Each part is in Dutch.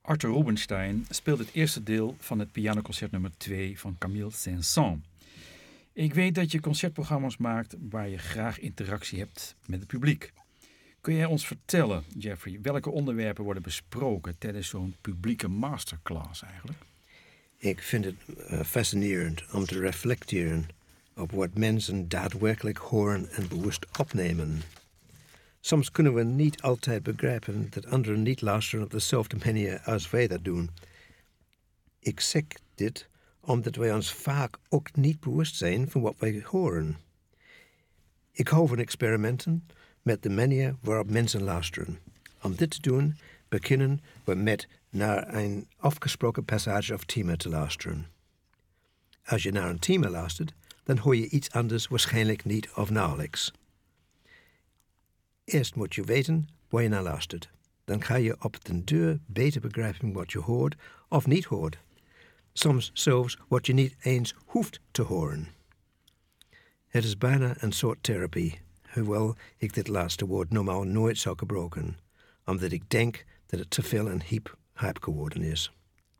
Arthur Rubinstein speelt het eerste deel van het pianoconcert nummer 2 van Camille Saint-Saëns. Ik weet dat je concertprogramma's maakt waar je graag interactie hebt met het publiek. Kun jij ons vertellen, Jeffrey, welke onderwerpen worden besproken tijdens zo'n publieke masterclass eigenlijk? Ik vind het fascinerend om te reflecteren op wat mensen daadwerkelijk horen en bewust opnemen. Soms kunnen we niet altijd begrijpen dat anderen niet luisteren op dezelfde manier als wij dat doen. Ik zeg dit omdat wij ons vaak ook niet bewust zijn van wat wij horen. Ik hou van experimenten met de manier waarop mensen luisteren. Om dit te doen beginnen we met naar een afgesproken passage of thema te luisteren. Als je naar een thema luistert, dan hoor je iets anders waarschijnlijk niet of nauwelijks. Eerst moet je weten waar je naar luistert. Dan ga je op den duur beter begrijpen wat je hoort of niet hoort. Soms zelfs wat je niet eens hoeft te horen. Het is bijna een soort therapie, hoewel ik dit laatste woord normaal nooit zou gebruiken, omdat ik denk dat het te veel een hype geworden is.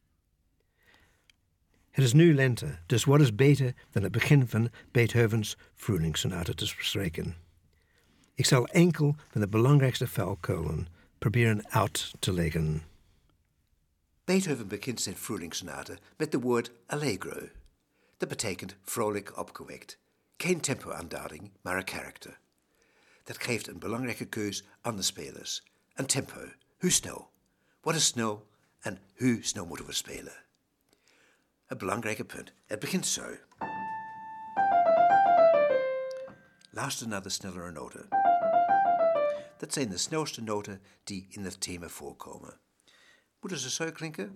Het is nu lente, dus wat is beter dan het begin van Beethovens Frühlingssonate te bespreken? Ik zal enkel van de belangrijkste vuilkolen proberen uit te leggen. Beethoven begint zijn Frühlingssonate met het woord allegro. Dat betekent vrolijk opgewekt. Geen tempo-aanduiding, maar een karakter. Dat geeft een belangrijke keus aan de spelers. Een tempo. Hoe snel? Wat is snel? En hoe snel moeten we spelen? Een belangrijke punt. Het begint zo. Luister naar de snellere noten. Dat zijn de snelste noten die in het thema voorkomen. Moeten ze zo klinken?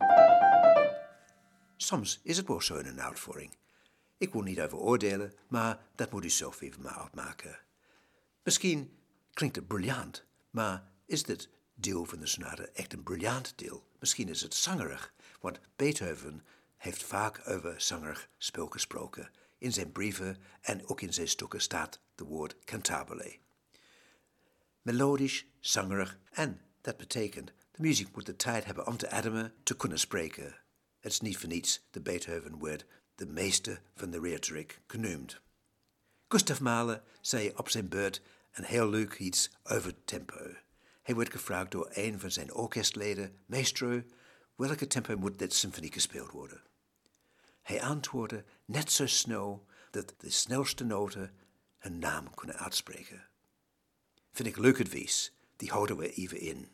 Soms is het wel zo in een uitvoering. Ik wil niet over oordelen, maar dat moet u zelf even maar uitmaken. Misschien klinkt het briljant, maar is dit deel van de sonate echt een briljant deel? Misschien is het zangerig, want Beethoven heeft vaak over zangerig spel gesproken. In zijn brieven en ook in zijn stukken staat het woord cantabile. Melodisch, zangerig en dat betekent de muziek moet de tijd hebben om te ademen, te kunnen spreken. Het is niet voor niets dat Beethoven werd de meester van de rhetoriek genoemd. Gustav Mahler zei op zijn beurt een heel leuk iets over tempo. Hij werd gevraagd door een van zijn orkestleden, Maestro, welke tempo moet dit symfonie gespeeld worden? Hij antwoordde net zo snel dat de snelste noten hun naam kunnen uitspreken. Vind ik leuk advies, die houden we even in.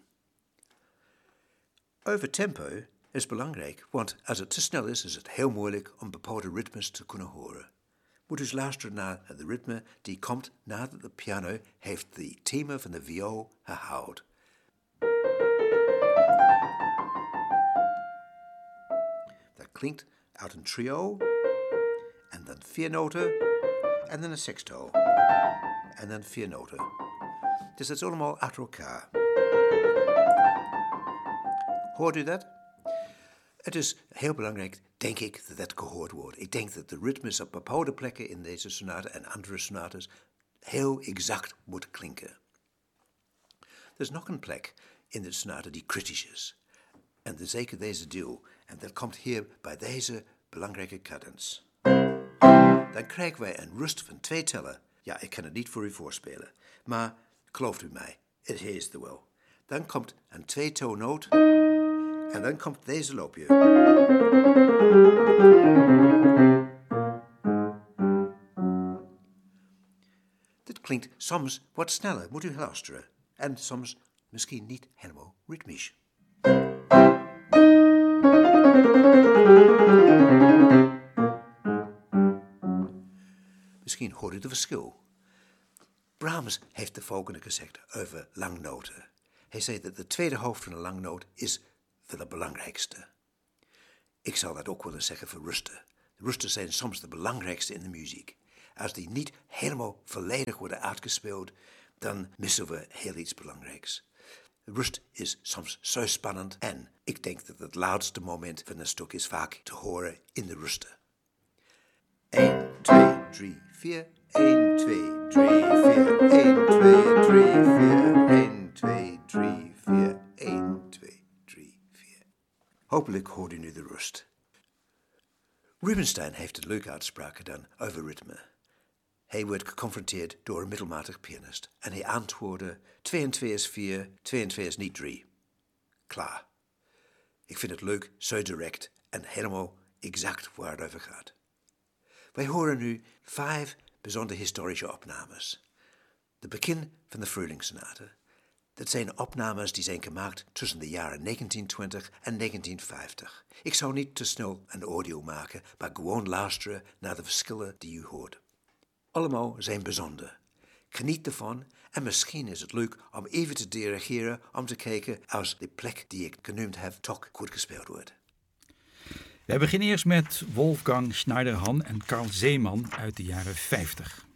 Over tempo is belangrijk, want als het te snel is het heel moeilijk om bepaalde ritmes te kunnen horen. Moet dus luisteren naar het ritme die komt nadat de piano heeft het thema van de viool herhaald. Dat klinkt uit een trio, en dan 4 noten, en dan een sexto, en dan 4 noten. Dus dat is allemaal achter elkaar. Hoort u dat? Het is heel belangrijk, denk ik, dat dat gehoord wordt. Ik denk dat de ritmes op bepaalde plekken in deze sonate en andere sonates heel exact moet klinken. Er is nog een plek in de sonate die kritisch is. En zeker deze deel. En dat komt hier bij deze belangrijke cadans. Dan krijgen wij een rust van 2 tellen. Ja, ik kan het niet voor u voorspelen. Maar gelooft u mij, het is er wel. Dan komt een 2-toonnoot. En dan komt deze loopje. Dit klinkt soms wat sneller, moet u luisteren. En soms misschien niet helemaal ritmisch. Misschien hoort u het verschil. Brahms heeft de volgende gezegd over langnoten. Hij zei dat de tweede hoofd van een langnoot is de belangrijkste. Ik zou dat ook willen zeggen voor rusten. De rusten zijn soms de belangrijkste in de muziek. Als die niet helemaal volledig worden uitgespeeld, dan missen we heel iets belangrijks. De rust is soms zo spannend en ik denk dat het laatste moment van een stuk is vaak te horen in de rusten. 1, 2, 3, 4. 1, 2, 3, 4. 1, 2, 3, 4. 1, 2, 3, 4. 1, 2, 3, 4. Hopelijk hoort u nu de rust. Rubinstein heeft een leuke uitspraak gedaan over ritme. Hij wordt geconfronteerd door een middelmatig pianist en hij antwoordde 2 en 2 is 4, 2 en 2 is niet 3. Klaar. Ik vind het leuk, zo direct en helemaal exact waar het over gaat. Wij horen nu 5 bijzonder historische opnames. De begin van de Frühlingssonate. Dat zijn opnames die zijn gemaakt tussen de jaren 1920 en 1950. Ik zou niet te snel een audio maken, maar gewoon luisteren naar de verschillen die u hoort. Allemaal zijn bijzonder. Geniet ervan en misschien is het leuk om even te dirigeren om te kijken als de plek die ik genoemd heb toch goed gespeeld wordt. We beginnen eerst met Wolfgang Schneiderhan en Carl Zeeman uit de jaren 50.